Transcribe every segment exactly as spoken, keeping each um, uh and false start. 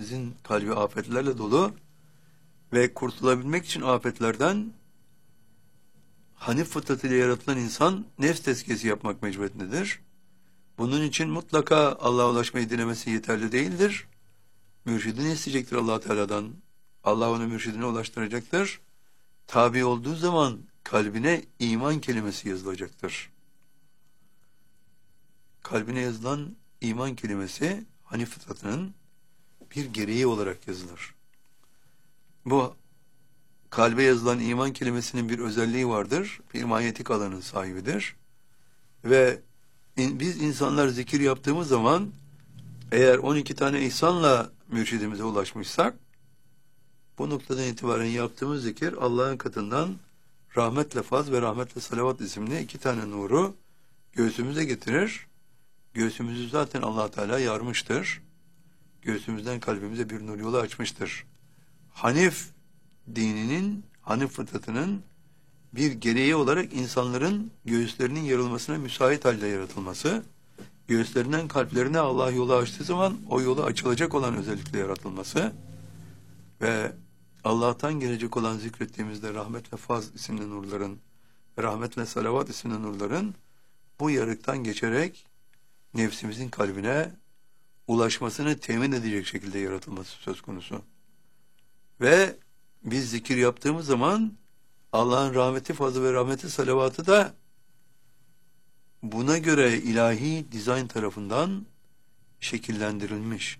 nefsimizin kalbi afetlerle dolu ve kurtulabilmek için afetlerden Hanif fıtratıyla yaratılan insan nefs tezkiyesi yapmak mecburiyetindedir. Bunun için mutlaka Allah'a ulaşmayı dilemesi yeterli değildir. Mürşidini isteyecektir Allah Teala'dan. Allah onu mürşidine ulaştıracaktır. Tabi olduğu zaman kalbine iman kelimesi yazılacaktır. Kalbine yazılan iman kelimesi Hanif fıtratının bir gereği olarak yazılır. Bu kalbe yazılan iman kelimesinin bir özelliği vardır. Bir manyetik alanın sahibidir. Ve in, biz insanlar zikir yaptığımız zaman eğer on iki tane ihsanla mürşidimize ulaşmışsak bu noktadan itibaren yaptığımız zikir Allah'ın katından rahmetle faz ve rahmetle salavat isimli iki tane nuru göğsümüze getirir. Göğsümüzü zaten Allah Teala yarmıştır. Göğsümüzden kalbimize bir nur yolu açmıştır. Hanif dininin, Hanif fıtratının bir gereği olarak insanların göğüslerinin yarılmasına müsait halde yaratılması, göğüslerinden kalplerine Allah yolu açtığı zaman o yolu açılacak olan özellikle yaratılması ve Allah'tan gelecek olan zikrettiğimizde rahmet ve faz isimli nurların, rahmet ve salavat isimli nurların bu yarıktan geçerek nefsimizin kalbine ulaşmasını temin edecek şekilde yaratılması söz konusu. Ve biz zikir yaptığımız zaman Allah'ın rahmeti, fazlı ve rahmeti, salavatı da buna göre ilahi dizayn tarafından şekillendirilmiş.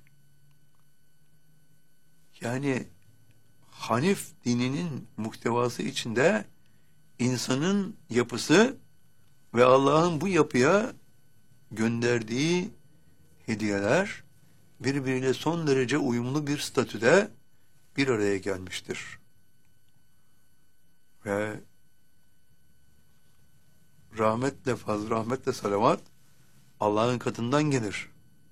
Yani Hanif dininin muhtevası içinde insanın yapısı ve Allah'ın bu yapıya gönderdiği hediyeler birbiriyle son derece uyumlu bir statüde bir araya gelmiştir. Ve rahmetle fazl, rahmetle salavat Allah'ın katından gelir.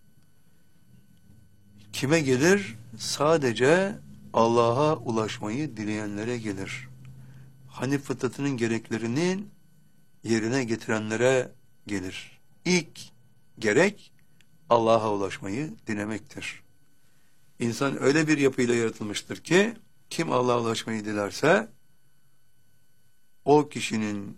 Kime gelir? Sadece Allah'a ulaşmayı dileyenlere gelir. Hanif fıtratının gereklerinin yerine getirenlere gelir. İlk gerek Allah'a ulaşmayı dilemektir. İnsan öyle bir yapıyla yaratılmıştır ki kim Allah'a ulaşmayı dilerse o kişinin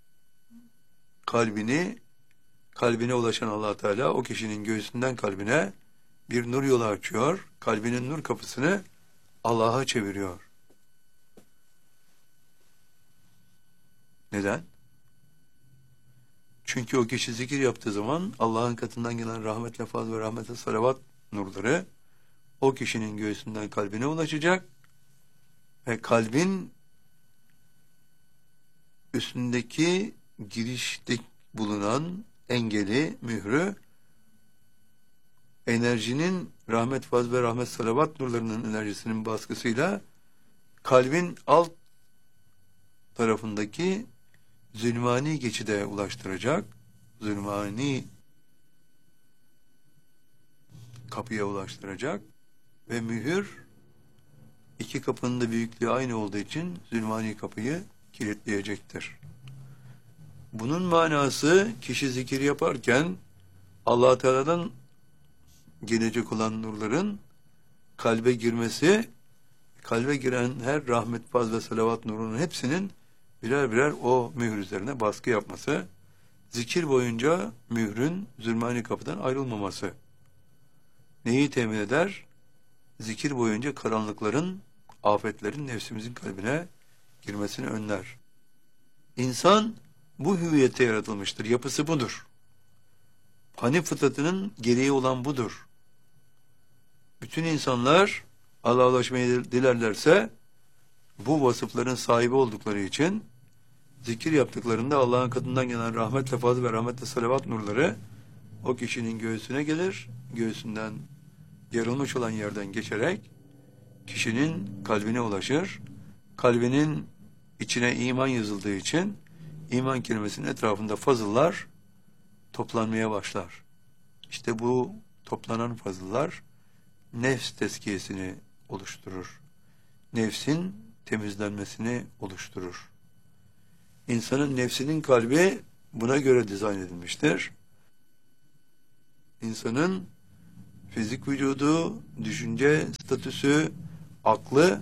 kalbini, kalbine ulaşan Allah Teala o kişinin göğsünden kalbine bir nur yolu açıyor. Kalbinin nur kapısını Allah'a çeviriyor. Neden? Çünkü o kişi zikir yaptığı zaman Allah'ın katından gelen rahmetle faz ve rahmetle salavat nurları o kişinin göğsünden kalbine ulaşacak ve kalbin üstündeki girişte bulunan engeli, mührü enerjinin rahmet, faz ve rahmet salavat nurlarının enerjisinin baskısıyla kalbin alt tarafındaki zulmani geçide ulaştıracak, zulmani kapıya ulaştıracak ve mühür iki kapının da büyüklüğü aynı olduğu için zulmani kapıyı kilitleyecektir. Bunun manası kişi zikir yaparken Allah Teala'dan gelecek olan nurların kalbe girmesi, kalbe giren her rahmet, faz ve salavat nurunun hepsinin birer birer o mühür üzerine baskı yapması, zikir boyunca mührün zulmani kapıdan ayrılmaması neyi temin eder? Zikir boyunca karanlıkların, afetlerin nefsimizin kalbine girmesini önler. İnsan bu hüviyete yaratılmıştır. Yapısı budur. Hanif fıtratının gereği olan budur. Bütün insanlar Allah'a ulaşmayı dilerlerse bu vasıfların sahibi oldukları için zikir yaptıklarında Allah'ın katından gelen rahmetle fazl ve rahmetle salavat nurları o kişinin göğsüne gelir. Göğsünden yarılmış olan yerden geçerek kişinin kalbine ulaşır. Kalbinin içine iman yazıldığı için iman kelimesinin etrafında fazıllar toplanmaya başlar. İşte bu toplanan fazıllar nefs tezkiyesini oluşturur. Nefsin temizlenmesini oluşturur. İnsanın nefsinin kalbi buna göre dizayn edilmiştir. İnsanın fizik vücudu, düşünce statüsü, aklı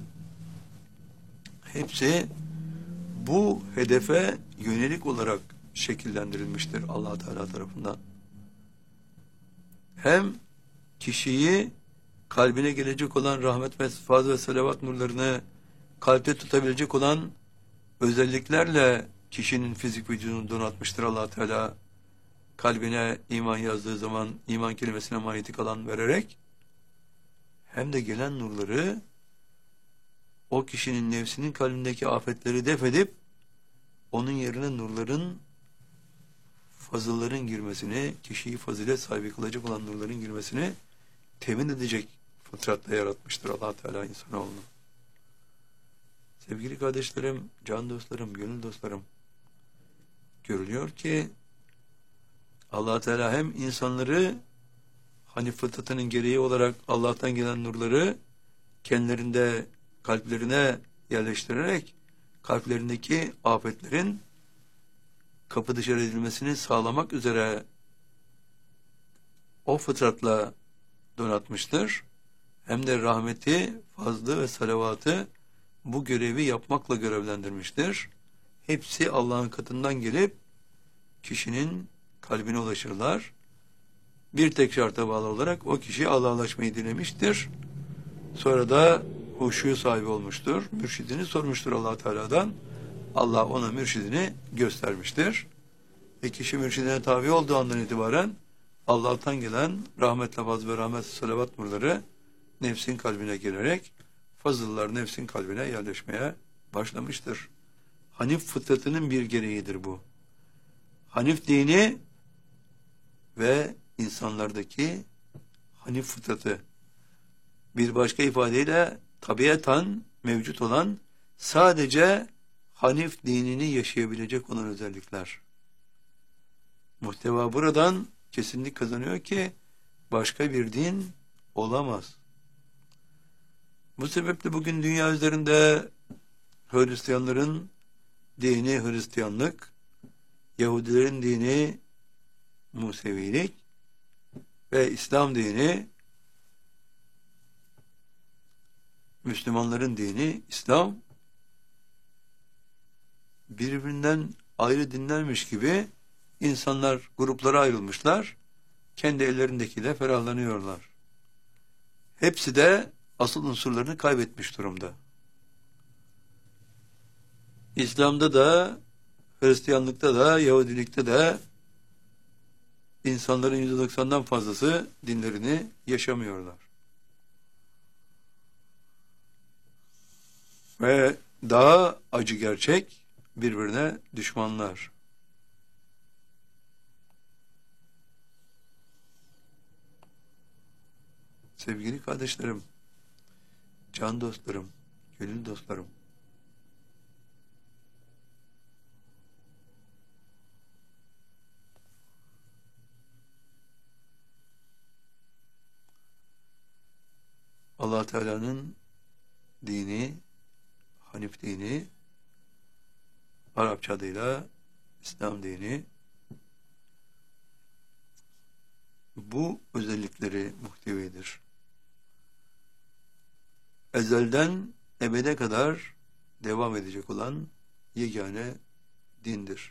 hepsi bu hedefe yönelik olarak şekillendirilmiştir Allah Teala tarafından. Hem kişiyi kalbine gelecek olan rahmet ve faz ve salavat nurlarını kalpte tutabilecek olan özelliklerle kişinin fizik vücudunu donatmıştır Allah Teala. Kalbine iman yazdığı zaman iman kelimesine manyetik alan vererek, hem de gelen nurları o kişinin nefsinin kalbindeki afetleri def edip onun yerine nurların, fazılların girmesini, kişiyi fazilet sahibi kılacak olan nurların girmesini temin edecek fıtratla yaratmıştır Allah Teala insanoğlunu. Sevgili kardeşlerim, can dostlarım, gönül dostlarım, görülüyor ki Allah Teala hem insanları hani fıtratının gereği olarak Allah'tan gelen nurları kendilerinde, kalplerine yerleştirerek kalplerindeki afetlerin kapı dışarı edilmesini sağlamak üzere o fıtratla donatmıştır. Hem de rahmeti, fazlı ve salavatı bu görevi yapmakla görevlendirmiştir. Hepsi Allah'ın katından gelip kişinin kalbine ulaşırlar. Bir tek şarta bağlı olarak o kişi Allah'laşmayı dilemiştir. Sonra da huşu sahibi olmuştur. Mürşidini sormuştur Allah Teala'dan. Allah ona mürşidini göstermiştir. Ve kişi mürşidine tabi olduğu andan itibaren Allah'tan gelen rahmetle faz ve rahmet salavat nurları nefsin kalbine gelerek fazıllar nefsin kalbine yerleşmeye başlamıştır. Hanif fıtratının bir gereğidir bu. Hanif dini ve insanlardaki hanif fıtratı, bir başka ifadeyle tabiatan mevcut olan, sadece hanif dinini yaşayabilecek olan özellikler. Muhteva buradan kesinlik kazanıyor ki başka bir din olamaz. Bu sebeple bugün dünya üzerinde Hristiyanların dini Hristiyanlık, Yahudilerin dini Musevilik ve İslam dini, Müslümanların dini İslam, birbirinden ayrı dinlermiş gibi insanlar gruplara ayrılmışlar, kendi ellerindekiyle ferahlanıyorlar. Hepsi de asıl unsurlarını kaybetmiş durumda. İslam'da da, Hristiyanlıkta da, Yahudilikte de insanların yüzde doksandan fazlası dinlerini yaşamıyorlar. Ve daha acı gerçek, birbirine düşmanlar. Sevgili kardeşlerim, can dostlarım, gönül dostlarım, Allah Teala'nın dini, Hanif dini, Arapça adıyla İslam dini, bu özellikleri muhtevidir. Ezelden ebede kadar devam edecek olan yegane dindir.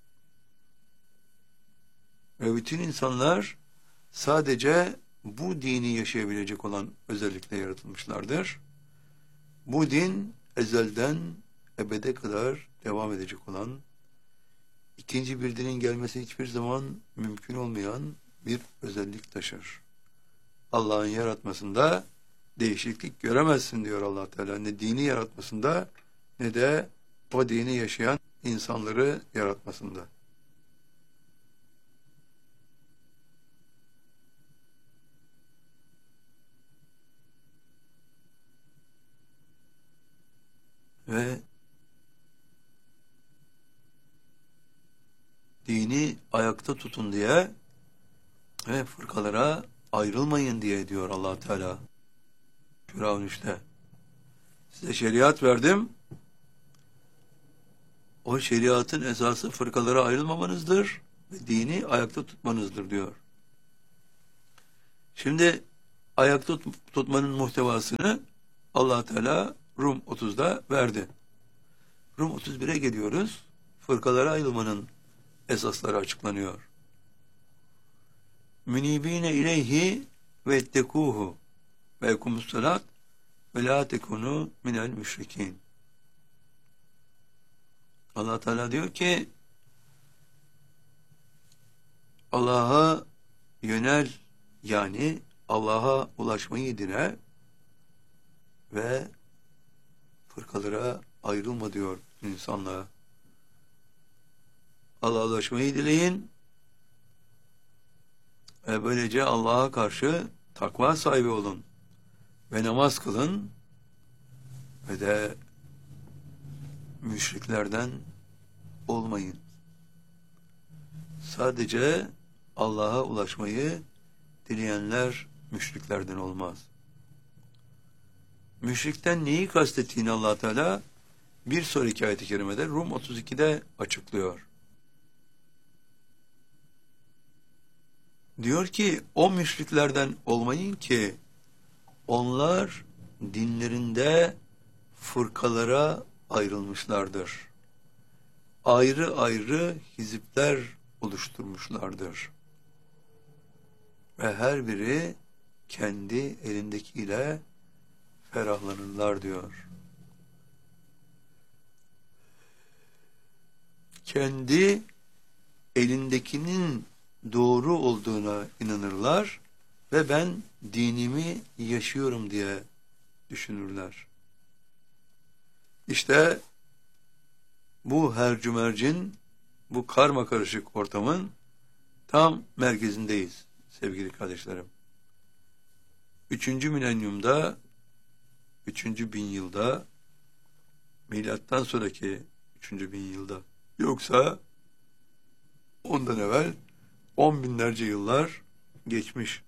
Ve bütün insanlar sadece bu dini yaşayabilecek olan özellikle yaratılmışlardır. Bu din ezelden ebede kadar devam edecek olan, ikinci bir dinin gelmesi hiçbir zaman mümkün olmayan bir özellik taşır. Allah'ın yaratmasında değişiklik göremezsin diyor Allah Teala. Ne dini yaratmasında ne de o dini yaşayan insanları yaratmasında. Ve dini ayakta tutun diye ve fırkalara ayrılmayın diye diyor Allah Teala. Firavun işte. Size şeriat verdim. O şeriatın esası fırkalara ayrılmamanızdır ve dini ayakta tutmanızdır diyor. Şimdi ayakta tut- tutmanın muhtevasını Allah Teala Rum otuzda verdi. Rum otuz bire geliyoruz. Fırkalara ayrılmanın esasları açıklanıyor. Münibine ileyhi ve ettekuhu ve ekumussalat ve la tekunu minel müşrikin. Allah Teala diyor ki Allah'a yönel, yani Allah'a ulaşmayı dile ve fırkalara ayrılma diyor insanlığa. Allah'a ulaşmayı dileyin ve böylece Allah'a karşı takva sahibi olun ve namaz kılın ve de müşriklerden olmayın. Sadece Allah'a ulaşmayı dileyenler müşriklerden olmaz. Müşrikten neyi kastettiğini Allah Teala bir sonraki ayet-i kerimede Rum otuz ikide açıklıyor. Diyor ki o müşriklerden olmayın ki onlar dinlerinde fırkalara ayrılmışlardır. Ayrı ayrı hizipler oluşturmuşlardır. Ve her biri kendi elindekiyle ferahlanırlar diyor. Kendi elindekinin doğru olduğuna inanırlar ve ben dinimi yaşıyorum diye düşünürler. İşte bu hercümercin, bu karma karışık ortamın tam merkezindeyiz sevgili kardeşlerim. Üçüncü milenyumda, üçüncü bin yılda, milattan sonraki üçüncü bin yılda, yoksa ondan evvel on binlerce yıllar geçmiş.